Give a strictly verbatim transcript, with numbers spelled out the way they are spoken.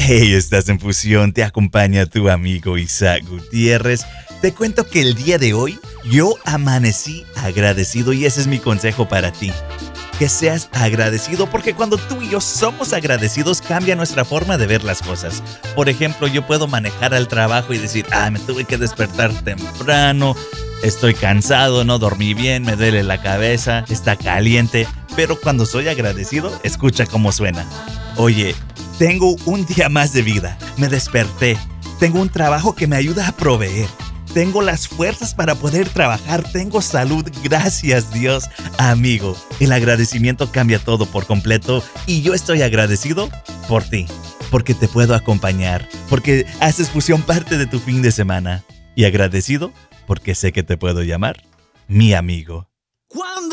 Hey, estás en Fusión, te acompaña tu amigo Isaac Gutiérrez. Te cuento que el día de hoy yo amanecí agradecido y ese es mi consejo para ti. Que seas agradecido porque cuando tú y yo somos agradecidos cambia nuestra forma de ver las cosas. Por ejemplo, yo puedo manejar al trabajo y decir, ah, me tuve que despertar temprano, estoy cansado, no dormí bien, me duele la cabeza, está caliente. Pero cuando soy agradecido, escucha cómo suena. Oye, tengo un día más de vida, me desperté, tengo un trabajo que me ayuda a proveer. Tengo las fuerzas para poder trabajar, tengo salud, gracias Dios, amigo. El agradecimiento cambia todo por completo y yo estoy agradecido por ti, porque te puedo acompañar, porque haces Fusión parte de tu fin de semana. Y agradecido porque sé que te puedo llamar mi amigo.